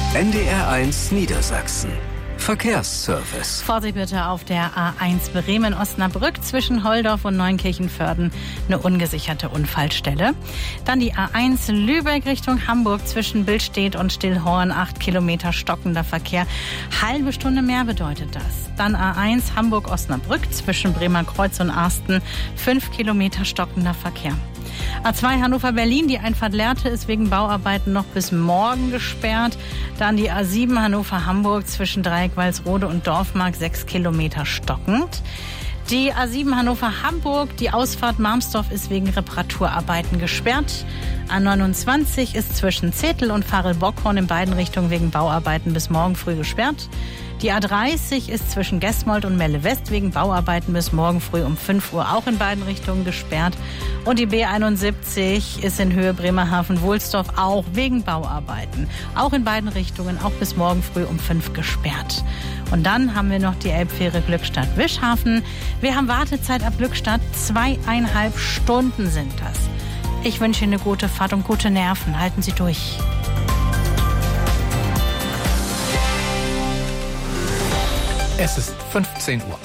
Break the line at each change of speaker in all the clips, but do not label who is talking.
NDR1 Niedersachsen. Verkehrsservice.
Vorsicht bitte auf der A1 Bremen-Osnabrück zwischen Holdorf und Neunkirchen-Vörden, eine ungesicherte Unfallstelle. Dann die A1 Lübeck Richtung Hamburg zwischen Billstedt und Stillhorn, 8 Kilometer stockender Verkehr. Halbe Stunde mehr bedeutet das. Dann A1 Hamburg-Osnabrück zwischen Bremerkreuz und Arsten, 5 Kilometer stockender Verkehr. A2 Hannover-Berlin, die Einfahrt Lehrte ist wegen Bauarbeiten noch bis morgen gesperrt. Dann die A7 Hannover-Hamburg zwischen Dreieck-Walsrode und Dorfmark, 6 Kilometer stockend. Die A7 Hannover-Hamburg, die Ausfahrt Marmsdorf ist wegen Reparaturarbeiten gesperrt. A29 ist zwischen Zetel und Varel-Bockhorn in beiden Richtungen wegen Bauarbeiten bis morgen früh gesperrt. Die A30 ist zwischen Gesmold und Melle-West wegen Bauarbeiten bis morgen früh um 5 Uhr auch in beiden Richtungen gesperrt. Und die B71 ist in Höhe Bremerhaven-Wohlsdorf auch wegen Bauarbeiten. Auch in beiden Richtungen, auch bis morgen früh um 5 gesperrt. Und dann haben wir noch die Elbfähre Glückstadt-Wischhafen. Wir haben Wartezeit ab Glückstadt, 2,5 Stunden sind das. Ich wünsche Ihnen eine gute Fahrt und gute Nerven. Halten Sie durch.
Es ist 15 Uhr.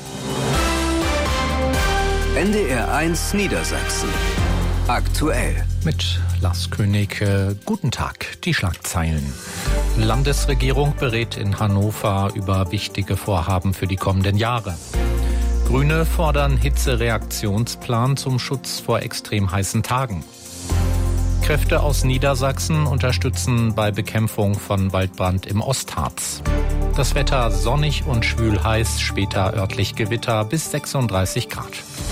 NDR1 Niedersachsen. Aktuell.
Mit Lars König. Guten Tag. Die Schlagzeilen. Landesregierung berät in Hannover über wichtige Vorhaben für die kommenden Jahre. Grüne fordern Hitzereaktionsplan zum Schutz vor extrem heißen Tagen. Kräfte aus Niedersachsen unterstützen bei Bekämpfung von Waldbrand im Ostharz. Das Wetter sonnig und schwül heiß, später örtlich Gewitter bis 36 Grad.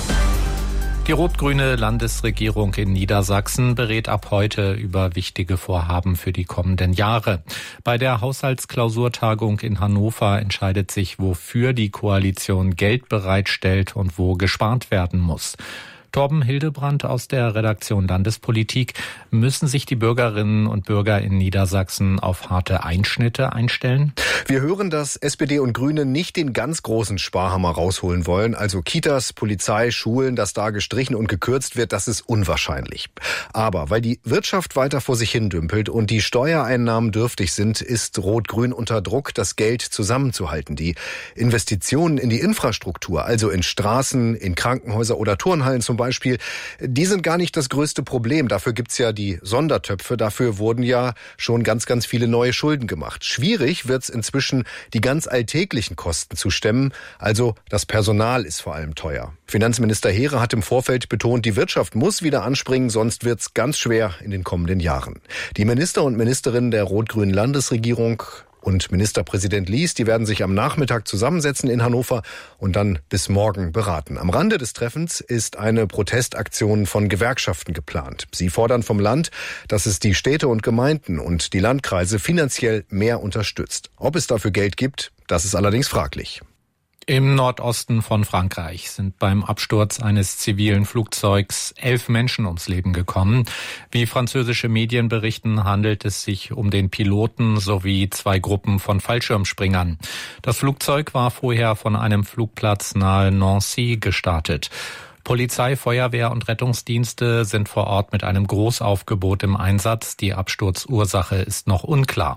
Die rot-grüne Landesregierung in Niedersachsen berät ab heute über wichtige Vorhaben für die kommenden Jahre. Bei der Haushaltsklausurtagung in Hannover entscheidet sich, wofür die Koalition Geld bereitstellt und wo gespart werden muss. Torben Hildebrand aus der Redaktion Landespolitik. Müssen sich die Bürgerinnen und Bürger in Niedersachsen auf harte Einschnitte einstellen?
Wir hören, dass SPD und Grüne nicht den ganz großen Sparhammer rausholen wollen. Also Kitas, Polizei, Schulen, dass da gestrichen und gekürzt wird, das ist unwahrscheinlich. Aber weil die Wirtschaft weiter vor sich hin dümpelt und die Steuereinnahmen dürftig sind, ist Rot-Grün unter Druck, das Geld zusammenzuhalten. Die Investitionen in die Infrastruktur, also in Straßen, in Krankenhäuser oder Turnhallen zum Beispiel, die sind gar nicht das größte Problem. Dafür gibt's ja die Sondertöpfe. Dafür wurden ja schon ganz, ganz viele neue Schulden gemacht. Schwierig wird's inzwischen, die ganz alltäglichen Kosten zu stemmen. Also das Personal ist vor allem teuer. Finanzminister Heere hat im Vorfeld betont, die Wirtschaft muss wieder anspringen, sonst wird's ganz schwer in den kommenden Jahren. Die Minister und Ministerinnen der rot-grünen Landesregierung und Ministerpräsident Lies, die werden sich am Nachmittag zusammensetzen in Hannover und dann bis morgen beraten. Am Rande des Treffens ist eine Protestaktion von Gewerkschaften geplant. Sie fordern vom Land, dass es die Städte und Gemeinden und die Landkreise finanziell mehr unterstützt. Ob es dafür Geld gibt, das ist allerdings fraglich.
Im Nordosten von Frankreich sind beim Absturz eines zivilen Flugzeugs 11 Menschen ums Leben gekommen. Wie französische Medien berichten, handelt es sich um den Piloten sowie 2 Gruppen von Fallschirmspringern. Das Flugzeug war vorher von einem Flugplatz nahe Nancy gestartet. Polizei, Feuerwehr und Rettungsdienste sind vor Ort mit einem Großaufgebot im Einsatz. Die Absturzursache ist noch unklar.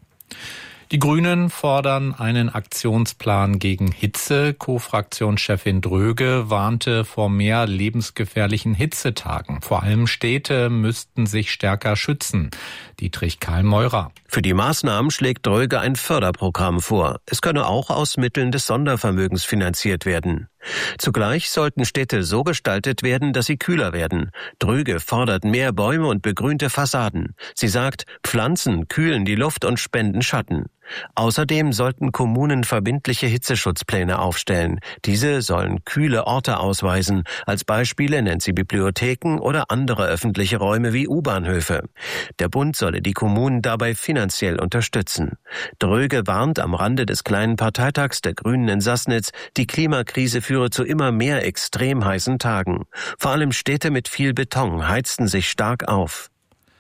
Die Grünen fordern einen Aktionsplan gegen Hitze. Co-Fraktionschefin Dröge warnte vor mehr lebensgefährlichen Hitzetagen. Vor allem Städte müssten sich stärker schützen. Dietrich Karl-Meurer.
Für die Maßnahmen schlägt Dröge ein Förderprogramm vor. Es könne auch aus Mitteln des Sondervermögens finanziert werden. Zugleich sollten Städte so gestaltet werden, dass sie kühler werden. Dröge fordert mehr Bäume und begrünte Fassaden. Sie sagt, Pflanzen kühlen die Luft und spenden Schatten. Außerdem sollten Kommunen verbindliche Hitzeschutzpläne aufstellen. Diese sollen kühle Orte ausweisen. Als Beispiele nennt sie Bibliotheken oder andere öffentliche Räume wie U-Bahnhöfe. Der Bund solle die Kommunen dabei finanziell unterstützen. Dröge warnt am Rande des kleinen Parteitags der Grünen in Sassnitz, die Klimakrise führe zu immer mehr extrem heißen Tagen. Vor allem Städte mit viel Beton heizten sich stark auf.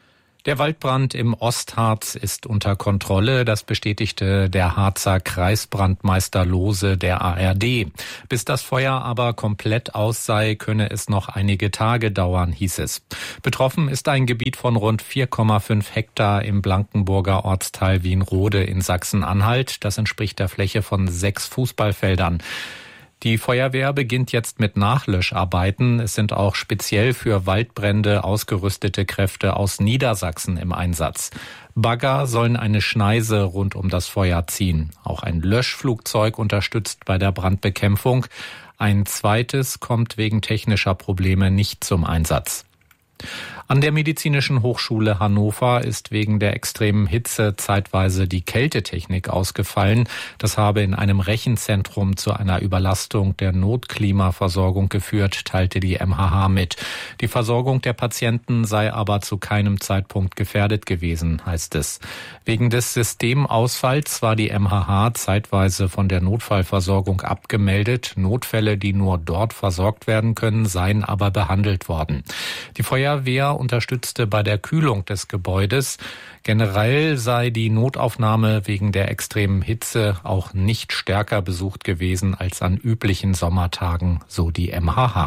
Der Waldbrand im Ostharz ist unter Kontrolle. Das bestätigte der Harzer Kreisbrandmeister Lohse der ARD. Bis das Feuer aber komplett aus sei, könne es noch einige Tage dauern, hieß es. Betroffen ist ein Gebiet von rund 4,5 Hektar im Blankenburger Ortsteil Wienrode in Sachsen-Anhalt. Das entspricht der Fläche von 6 Fußballfeldern. Die Feuerwehr beginnt jetzt mit Nachlöscharbeiten. Es sind auch speziell für Waldbrände ausgerüstete Kräfte aus Niedersachsen im Einsatz. Bagger sollen eine Schneise rund um das Feuer ziehen. Auch ein Löschflugzeug unterstützt bei der Brandbekämpfung. Ein zweites kommt wegen technischer Probleme nicht zum Einsatz. An der Medizinischen Hochschule Hannover ist wegen der extremen Hitze zeitweise die Kältetechnik ausgefallen. Das habe in einem Rechenzentrum zu einer Überlastung der Notklimaversorgung geführt, teilte die MHH mit. Die Versorgung der Patienten sei aber zu keinem Zeitpunkt gefährdet gewesen, heißt es. Wegen des Systemausfalls war die MHH zeitweise von der Notfallversorgung abgemeldet. Notfälle, die nur dort versorgt werden können, seien aber behandelt worden. Die Feuerwehr unterstützte bei der Kühlung des Gebäudes. Generell sei die Notaufnahme wegen der extremen Hitze auch nicht stärker besucht gewesen als an üblichen Sommertagen, so die MHH.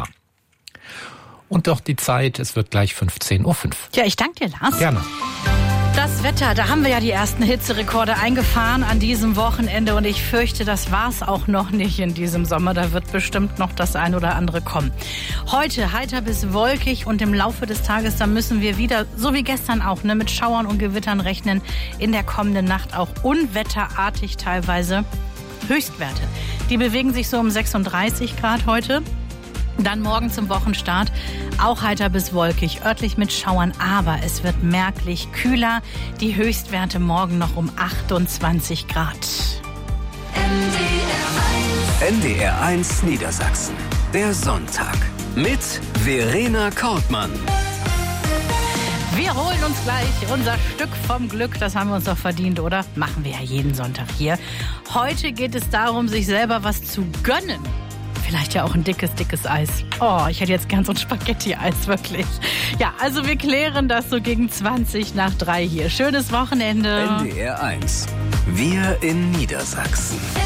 Und doch die Zeit, es wird gleich 15:05 Uhr.
Ja, ich danke dir, Lars.
Gerne.
Das Wetter, da haben wir ja die ersten Hitzerekorde eingefahren an diesem Wochenende und ich fürchte, das war's auch noch nicht in diesem Sommer. Da wird bestimmt noch das ein oder andere kommen. Heute heiter bis wolkig und im Laufe des Tages, da müssen wir wieder, so wie gestern auch, mit Schauern und Gewittern rechnen. In der kommenden Nacht auch unwetterartig teilweise. Höchstwerte, die bewegen sich so um 36 Grad heute. Dann morgen zum Wochenstart, auch heiter bis wolkig, örtlich mit Schauern, aber es wird merklich kühler. Die Höchstwerte morgen noch um 28 Grad.
NDR 1 Niedersachsen, der Sonntag mit Verena Kortmann.
Wir holen uns gleich unser Stück vom Glück, das haben wir uns doch verdient, oder? Machen wir ja jeden Sonntag hier. Heute geht es darum, sich selber was zu gönnen. Vielleicht ja auch ein dickes Eis. Oh, ich hätte jetzt gern so ein Spaghetti-Eis, wirklich. Ja, also wir klären das so gegen 20:03 hier. Schönes Wochenende.
NDR 1. Wir in Niedersachsen.